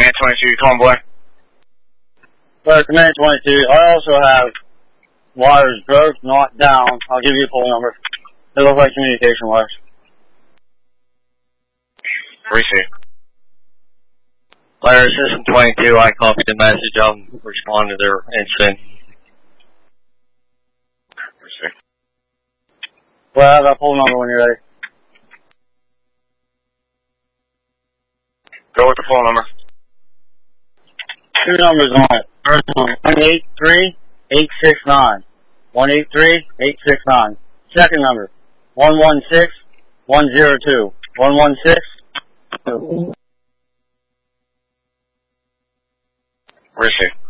Command 22, you calling, boy? Well, Command 22, I also have wires broke, not down. I'll give you a phone number. They look like communication wires. Receive. Fire System 22, I copied the message. I'll respond to their incident. Receive. Well, I have that phone number when you're ready. Go with the phone number. Two numbers on it. First one, 183-869. 183-869. Second number, 116-102. 116-2. Receive.